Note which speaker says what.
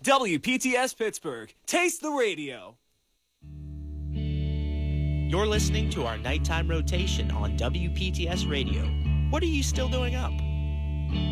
Speaker 1: WPTS Pittsburgh. Taste the radio.
Speaker 2: You're listening to our nighttime rotation on WPTS Radio. What are you still doing up?